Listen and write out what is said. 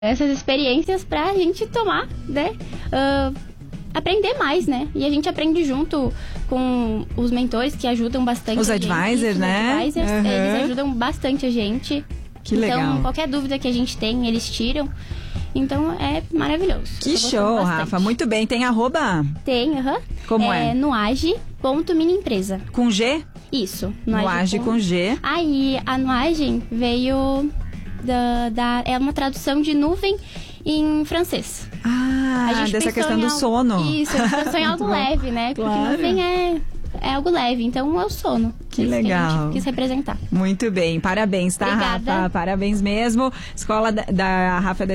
essas experiências pra gente tomar, né? Aprender mais, né? E a gente aprende junto com os mentores que ajudam bastante os advisors, né? Os advisors, eles ajudam bastante a gente. Que legal. Então, qualquer dúvida que a gente tem, eles tiram. Então, é maravilhoso. Que show, Rafa. Muito bem. Tem @? Tem, Como é? Nuage.miniempresa. Com G? Isso. Nuage com G. Aí, a Nuage veio é uma tradução de nuvem em francês. Dessa questão do sono. Isso, a gente pensou em algo leve, né? Claro. Porque nuvem é algo leve, então é o sono. Que legal. Que a gente quis representar. Muito bem, parabéns, tá, Obrigada. Rafa? Parabéns mesmo. Escola da Rafa